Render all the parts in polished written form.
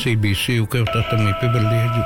CBC ukeutata pibelia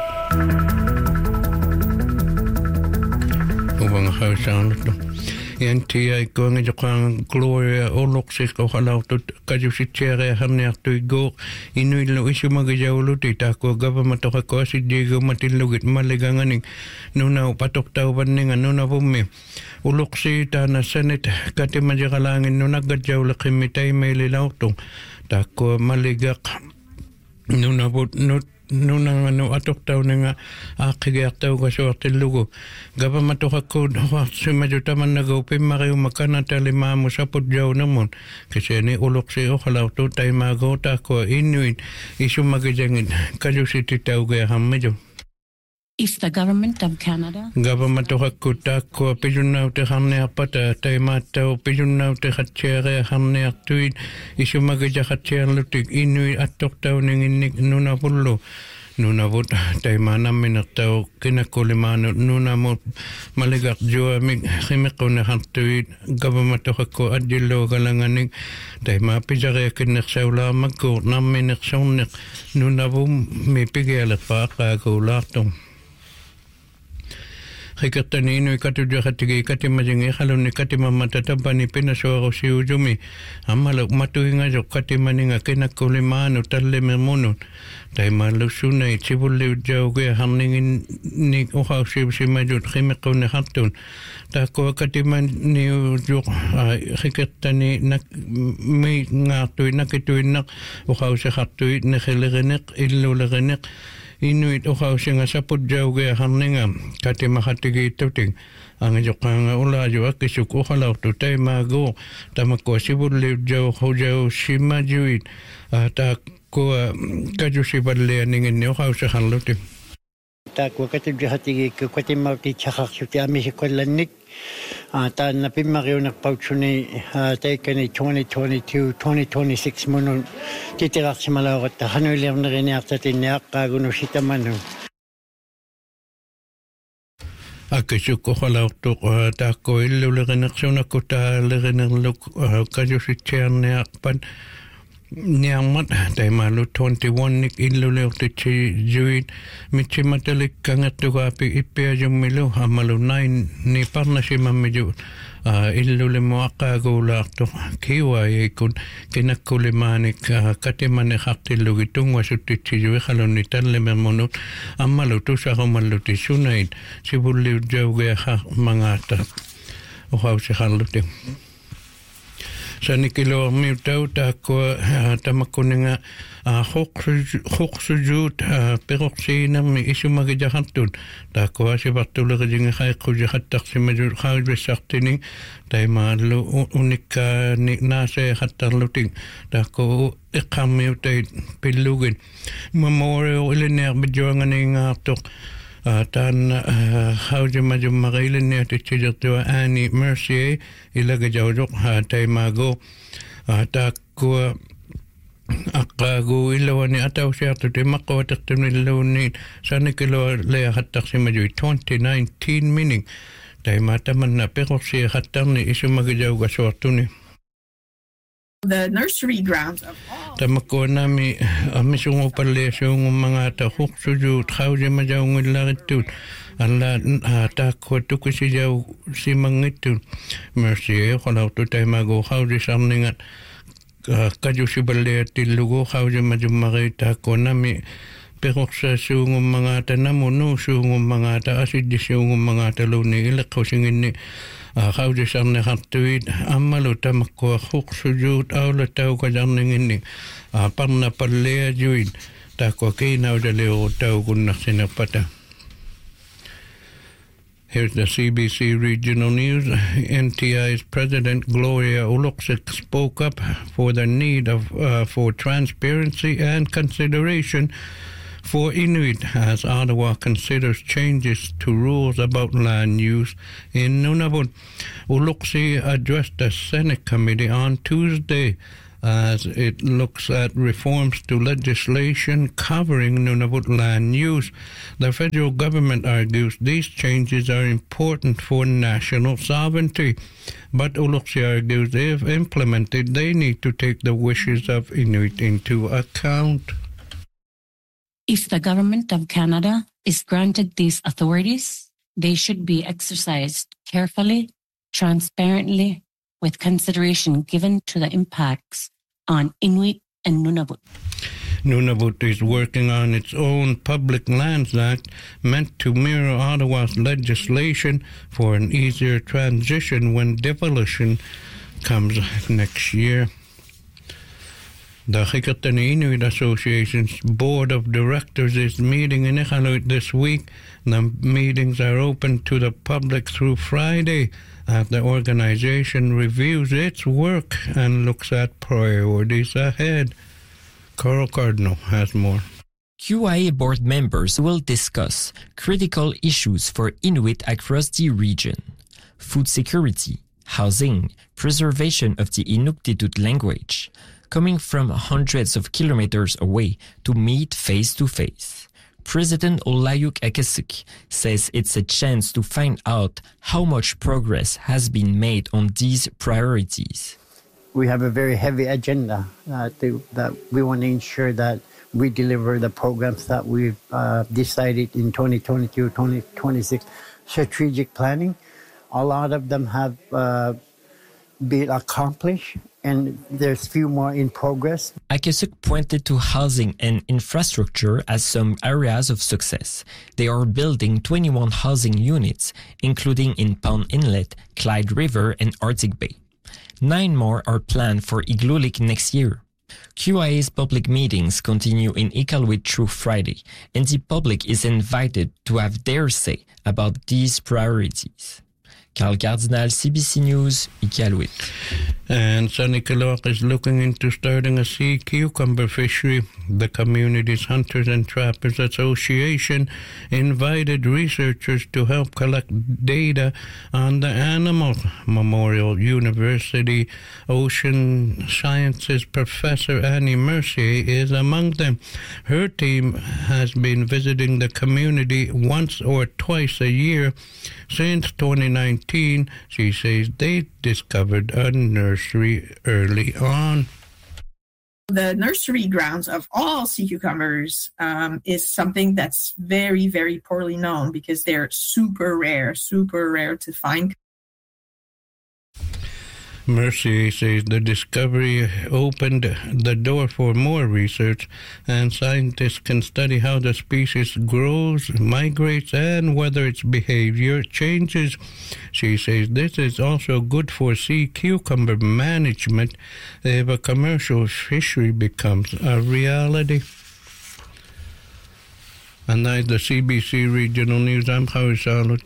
ubang hausanut no NTI going to Gloria Oloxis ko halautu kajusichere hamnertu go inuilo isu magajawluti tako government to ko si Diego matilugit maliganganing nuna patok tawban nga nuna bumme Oloxi ta na Senate katimajagalangin nuna gajawla kimitay may lilauto tako maligak nuna but not nuna no atok taw nga akiyak taw ka sorte lugo gaba matoka ko sumajuta man nagawpi makayo makanata lima mo sa pudyaw namon kasi ni ulok siyo kalaw to tayo magawta ko inuit isu magajangin kayo si titaw gaya hamadyo. Is the government of Canada? Government of Hakuta ko pijunaw te hamne apata tayo mataw pijunaw te khatsere hamne aktuit isu magaja khatsere lutik inuit atok taw ninginik nuna pullo nuna vot tayo manamin at taw kinakulimano nuna mo maligak jua mig khimiko na khantuit government of Hakuta adilo galanganing tayo mapijare kinaksaw lamag ko namin naksawnik nuna bum may pigialat pa akagulatong Hikatani no ikatuja hatigi katimajengi halon ni katimamatapani pinasoro si ujumi amala matuinga jo katimaninga kinakulimano talle memono tay malusuna itibuli jauge hamningin ni ohausib si majut khimeko ne hatun tako katimani jo hikatani nak mi ngatu nakituin nak ohause hatui ne khelegenek illulegenek Inuit ohausing saput jauge hamninga kati mahatigi tuting ang jokanga ula jo akisuk ohalau tu tay mago tamako sibuli jau hojau simajuit ta ko kajusiballe ningin ohausa haluti ta ko kati hatigi ko kati mauti chakak suti ami kollanik ta na pimario nak pauchuni taken 2022-2026 mono titirak simalaw ta hanuliam na rin yakta tinyak kaguno sitamano Akisuk ko halaw to ta ko illu legenaksyon ako ta legenaluk kajusityan yakpan Niyamat tay malu 21 nik illu leo te juit mitsi matalik kangat to kapi ipia jumilu amalu 9 ni parna si mamiju illu le mo akagulak to kiwa ikun kinakulimanik katimane haktilu gitung wasuti juwe halon ni tanle memonut amalu to sa humalu ti sunaid sibuli jauge ha mangata o hausi haluti Sani kilo miutau tako tamakuninga hoksujut peroksina mi isu magijahatun tako asibatula kajinga kay kujahatak si majur kajwe saktining tay malu unika ni nase hatarluting tako ikamiutay pilugin memorial ilinear bijuangan nga tok tan hawje majum magailin ne te chijatu Annie Mercier ilaga jawjok tay mago ta ko akago ilawani ataw siya to te makawatak tunilawni sana kilo le hatak si maju 2019 meaning tay mataman na pero siya hatak ni isu magajaw gaswartuni the nursery grounds of all. Tamako nami amisung upale sung mga tahuk suju thauje majaw ngilaritud alla tako tukusi jaw si mangitud Mercier khalau tu tay mago hauje samningat kajusi bale tilugo hauje majumari tako nami peroksa sung mga tanamuno sung mga ta asid sung mga taluni ilak singin ni Hauje samne hattuit ammalu tamakko huksujut aula tau kajarningini parna pallea juit tako keinaudeleo tau kunnaksina pata. Here's the CBC Regional News. NTI's President Gloria Oloxik spoke up for the need for transparency and consideration for Inuit as Ottawa considers changes to rules about land use in Nunavut. Uluxi addressed the Senate committee on Tuesday as it looks at reforms to legislation covering Nunavut land use. The federal government argues these changes are important for national sovereignty, but Uluxi argues if implemented, they need to take the wishes of Inuit into account. If the government of Canada is granted these authorities, they should be exercised carefully, transparently, with consideration given to the impacts on Inuit and Nunavut. Nunavut is working on its own Public Lands Act meant to mirror Ottawa's legislation for an easier transition when devolution comes next year. The Hikatani Inuit Association's Board of Directors is meeting in Iqaluit this week. The meetings are open to the public through Friday as the organization reviews its work and looks at priorities ahead. Carl Cardinal has more. QIA board members will discuss critical issues for Inuit across the region: food security, housing, preservation of the Inuktitut language, coming from hundreds of kilometers away to meet face-to-face. President Olayuk Akasuk says it's a chance to find out how much progress has been made on these priorities. We have a very heavy agenda that we want to ensure that we deliver the programs that we've decided in 2022, 2026 strategic planning. A lot of them have been accomplished, and there's few more in progress. Akasuk pointed to housing and infrastructure as some areas of success. They are building 21 housing units, including in Pound Inlet, Clyde River, and Arctic Bay. 9 more are planned for Igloolik next year. QIA's public meetings continue in Iqaluit through Friday, and the public is invited to have their say about these priorities. Carl Cardinal, CBC News, Iqaluit. And Sunny Kalok is looking into starting a sea cucumber fishery. The community's Hunters and Trappers Association invited researchers to help collect data on the animal. Memorial University Ocean Sciences professor Annie Mercier is among them. Her team has been visiting the community once or twice a year since 2019. She says they discovered a nursery early on. The nursery grounds of all sea cucumbers is something that's very, very poorly known because they're super rare to find. Mercier says the discovery opened the door for more research, and scientists can study how the species grows, migrates, and whether its behavior changes. She says this is also good for sea cucumber management if a commercial fishery becomes a reality. And that's the CBC Regional News. I'm Howie Salot.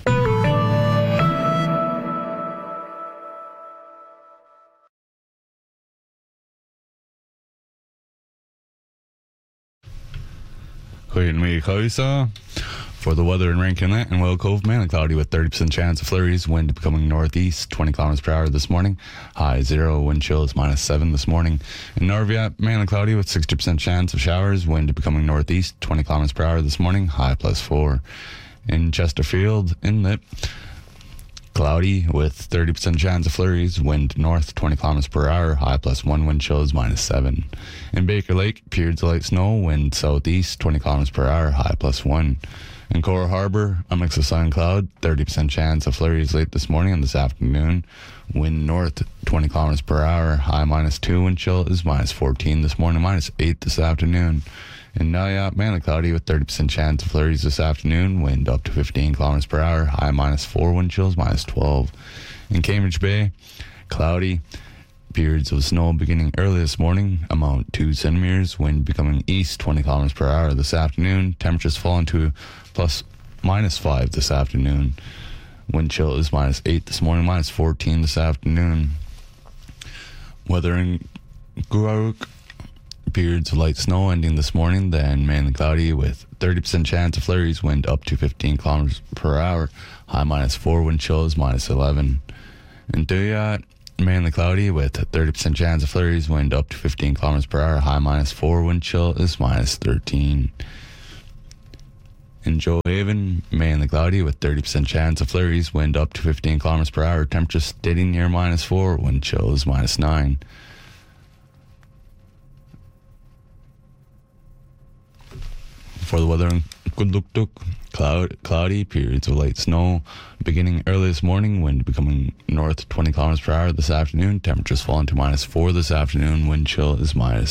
For the weather in Rankin Inlet and Whale Cove, mainly cloudy with 30% chance of flurries, wind becoming northeast, 20 kilometers per hour this morning, high 0, wind chill is -7 this morning. In Narviat, mainly cloudy with 60% chance of showers, wind becoming northeast, 20 kilometers per hour this morning, high +4. In Chesterfield Inlet, cloudy with 30% chance of flurries, wind north 20 kilometers per hour, high +1, wind chill is -7. In Baker Lake, periods of light snow, wind southeast 20 kilometers per hour, high +1. In Coral Harbour, a mix of sun and cloud, 30% chance of flurries late this morning and this afternoon, wind north 20 kilometers per hour, high -2, wind chill is -14 this morning, -8 this afternoon. In Nayat, mainly cloudy with 30% chance of flurries this afternoon, wind up to 15 kilometers per hour, high -4, wind chills -12. In Cambridge Bay, cloudy, periods of snow beginning early this morning, amount 2 centimeters, wind becoming east 20 kilometers per hour this afternoon, temperatures falling to +5 this afternoon, wind chill is -8 this morning, -14 this afternoon. Weather in Guaruk, periods of light snow ending this morning, then mainly cloudy with 30% chance of flurries, wind up to 15 kilometers per hour, high -4, wind chill is -11. In Duyat, mainly cloudy with 30% chance of flurries, wind up to 15 kilometers per hour, high -4, wind chill is -13. In Johaven, mainly cloudy with 30% chance of flurries, wind up to 15 kilometers per hour, temperature steady near -4, wind chill is -9. For the weather in Kudluktuk, cloudy, periods of light snow beginning early this morning, wind becoming north 20 kilometers per hour this afternoon. Temperatures falling to -4 this afternoon. Wind chill is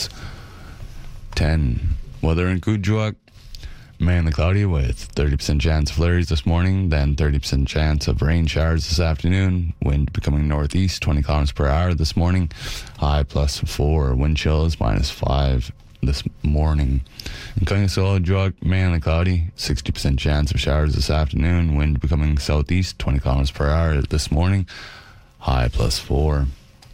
-10. Weather in Kuujjuaq, mainly cloudy with 30% chance of flurries this morning, then 30% chance of rain showers this afternoon. Wind becoming northeast 20 kilometers per hour this morning. High +4. Wind chill is -5 this morning. In Kangasala, mainly cloudy, 60% chance of showers this afternoon. Wind becoming southeast 20 kilometers per hour this morning. High +4.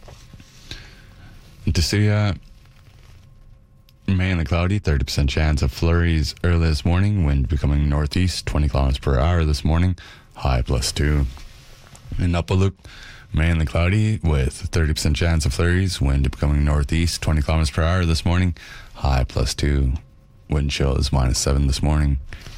In Tisuya, mainly cloudy, 30% chance of flurries early this morning. Wind becoming northeast 20 kilometers per hour this morning. High +2. In Upaluk, mainly cloudy with 30% chance of flurries. Wind becoming northeast 20 kilometers per hour this morning. High +2. Wind chill is -7 this morning.